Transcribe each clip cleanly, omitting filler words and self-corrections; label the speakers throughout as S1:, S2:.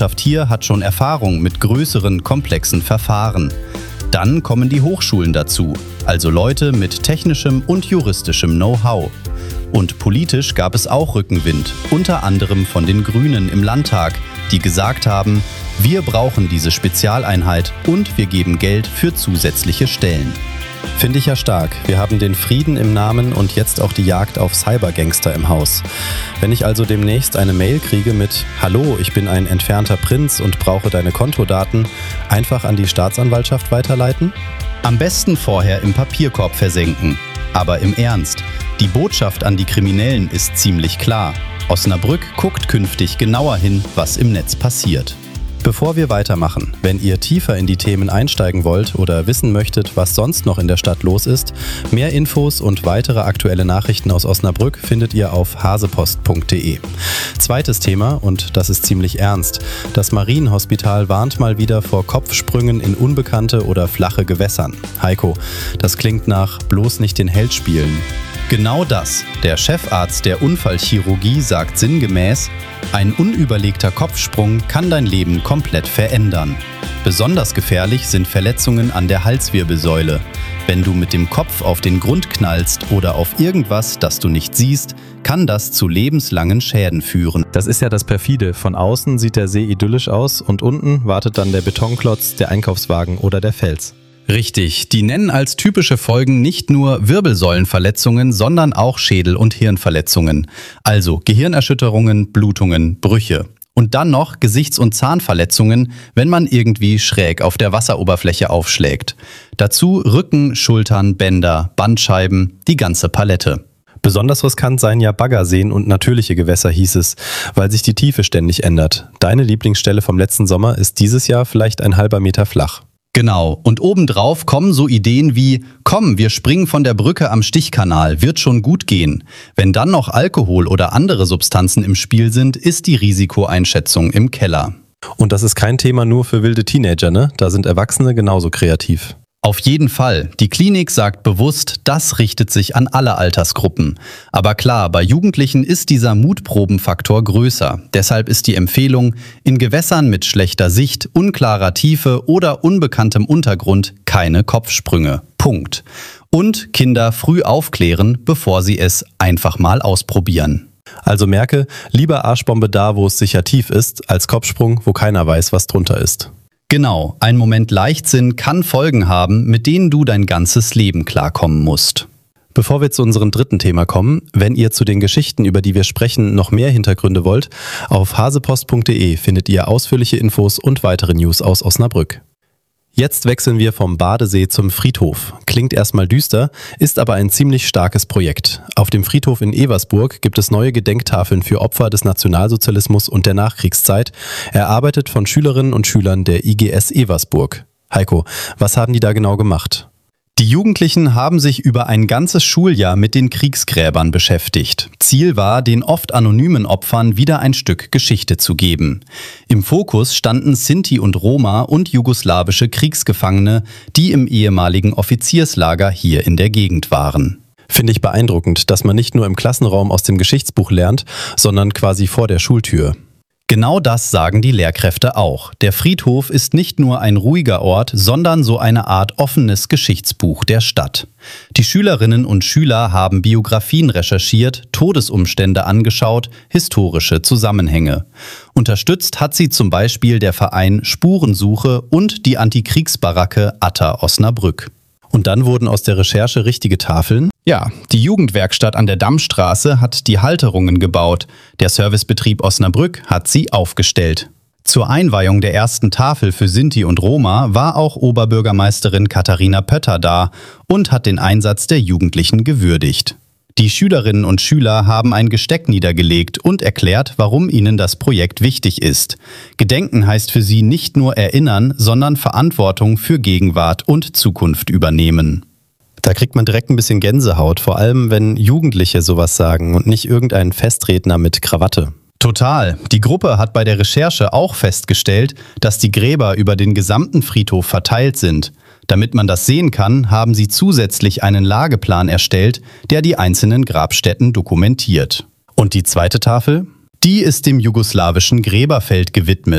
S1: Hier hat schon Erfahrung mit größeren, komplexen Verfahren. Dann kommen die Hochschulen dazu, also Leute mit technischem und juristischem Know-how. Und politisch gab es auch Rückenwind, unter anderem von den Grünen im Landtag, die gesagt haben, wir brauchen diese Spezialeinheit und wir geben Geld für zusätzliche Stellen.
S2: Finde ich ja stark. Wir haben den Frieden im Namen und jetzt auch die Jagd auf Cybergangster im Haus. Wenn ich also demnächst eine Mail kriege mit »Hallo, ich bin ein entfernter Prinz und brauche deine Kontodaten«, einfach an die Staatsanwaltschaft weiterleiten?
S1: Am besten vorher im Papierkorb versenken. Aber im Ernst, die Botschaft an die Kriminellen ist ziemlich klar. Osnabrück guckt künftig genauer hin, was im Netz passiert.
S2: Bevor wir weitermachen, wenn ihr tiefer in die Themen einsteigen wollt oder wissen möchtet, was sonst noch in der Stadt los ist, mehr Infos und weitere aktuelle Nachrichten aus Osnabrück findet ihr auf hasepost.de. Zweites Thema, und das ist ziemlich ernst. Das Marienhospital warnt mal wieder vor Kopfsprüngen in unbekannte oder flache Gewässern. Heiko, das klingt nach bloß nicht den Held spielen.
S1: Genau das. Der Chefarzt der Unfallchirurgie sagt sinngemäß, ein unüberlegter Kopfsprung kann dein Leben komplett verändern. Besonders gefährlich sind Verletzungen an der Halswirbelsäule. Wenn du mit dem Kopf auf den Grund knallst oder auf irgendwas, das du nicht siehst, kann das zu lebenslangen Schäden führen.
S2: Das ist ja das Perfide. Von außen sieht der See idyllisch aus und unten wartet dann der Betonklotz, der Einkaufswagen oder der Fels.
S1: Richtig, die nennen als typische Folgen nicht nur Wirbelsäulenverletzungen, sondern auch Schädel- und Hirnverletzungen. Also Gehirnerschütterungen, Blutungen, Brüche. Und dann noch Gesichts- und Zahnverletzungen, wenn man irgendwie schräg auf der Wasseroberfläche aufschlägt. Dazu Rücken, Schultern, Bänder, Bandscheiben, die ganze Palette.
S2: Besonders riskant seien ja Baggerseen und natürliche Gewässer, hieß es, weil sich die Tiefe ständig ändert. Deine Lieblingsstelle vom letzten Sommer ist dieses Jahr vielleicht ein halber Meter flach.
S1: Genau, und obendrauf kommen so Ideen wie, komm, wir springen von der Brücke am Stichkanal, wird schon gut gehen. Wenn dann noch Alkohol oder andere Substanzen im Spiel sind, ist die Risikoeinschätzung im Keller.
S2: Und das ist kein Thema nur für wilde Teenager, ne? Da sind Erwachsene genauso kreativ.
S1: Auf jeden Fall. Die Klinik sagt bewusst, das richtet sich an alle Altersgruppen. Aber klar, bei Jugendlichen ist dieser Mutprobenfaktor größer. Deshalb ist die Empfehlung, in Gewässern mit schlechter Sicht, unklarer Tiefe oder unbekanntem Untergrund keine Kopfsprünge. Punkt. Und Kinder früh aufklären, bevor sie es einfach mal ausprobieren.
S2: Also merke, lieber Arschbombe da, wo es sicher tief ist, als Kopfsprung, wo keiner weiß, was drunter ist.
S1: Genau, ein Moment Leichtsinn kann Folgen haben, mit denen du dein ganzes Leben klarkommen musst.
S2: Bevor wir zu unserem dritten Thema kommen, wenn ihr zu den Geschichten, über die wir sprechen, noch mehr Hintergründe wollt, auf hasepost.de findet ihr ausführliche Infos und weitere News aus Osnabrück. Jetzt wechseln wir vom Badesee zum Friedhof. Klingt erstmal düster, ist aber ein ziemlich starkes Projekt. Auf dem Friedhof in Eversburg gibt es neue Gedenktafeln für Opfer des Nationalsozialismus und der Nachkriegszeit, erarbeitet von Schülerinnen und Schülern der IGS Eversburg. Heiko, was haben die da genau gemacht?
S1: Die Jugendlichen haben sich über ein ganzes Schuljahr mit den Kriegsgräbern beschäftigt. Ziel war, den oft anonymen Opfern wieder ein Stück Geschichte zu geben. Im Fokus standen Sinti und Roma und jugoslawische Kriegsgefangene, die im ehemaligen Offizierslager hier in der Gegend waren.
S2: Finde ich beeindruckend, dass man nicht nur im Klassenraum aus dem Geschichtsbuch lernt, sondern quasi vor der Schultür.
S1: Genau das sagen die Lehrkräfte auch. Der Friedhof ist nicht nur ein ruhiger Ort, sondern so eine Art offenes Geschichtsbuch der Stadt. Die Schülerinnen und Schüler haben Biografien recherchiert, Todesumstände angeschaut, historische Zusammenhänge. Unterstützt hat sie zum Beispiel der Verein Spurensuche und die Antikriegsbaracke Atta Osnabrück.
S2: Und dann wurden aus der Recherche richtige Tafeln?
S1: Ja, die Jugendwerkstatt an der Dammstraße hat die Halterungen gebaut. Der Servicebetrieb Osnabrück hat sie aufgestellt. Zur Einweihung der ersten Tafel für Sinti und Roma war auch Oberbürgermeisterin Katharina Pötter da und hat den Einsatz der Jugendlichen gewürdigt. Die Schülerinnen und Schüler haben ein Gesteck niedergelegt und erklärt, warum ihnen das Projekt wichtig ist. Gedenken heißt für sie nicht nur erinnern, sondern Verantwortung für Gegenwart und Zukunft übernehmen.
S2: Da kriegt man direkt ein bisschen Gänsehaut, vor allem wenn Jugendliche sowas sagen und nicht irgendein Festredner mit Krawatte.
S1: Total. Die Gruppe hat bei der Recherche auch festgestellt, dass die Gräber über den gesamten Friedhof verteilt sind. Damit man das sehen kann, haben sie zusätzlich einen Lageplan erstellt, der die einzelnen Grabstätten dokumentiert. Und die zweite Tafel? Die ist dem jugoslawischen Gräberfeld gewidmet.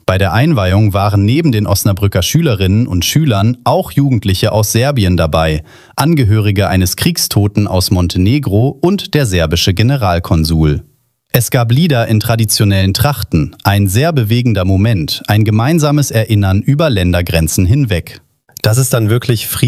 S1: Bei der Einweihung waren neben den Osnabrücker Schülerinnen und Schülern auch Jugendliche aus Serbien dabei, Angehörige eines Kriegstoten aus Montenegro und der serbische Generalkonsul. Es gab Lieder in traditionellen Trachten, ein sehr bewegender Moment, ein gemeinsames Erinnern über Ländergrenzen hinweg.
S2: Das ist dann wirklich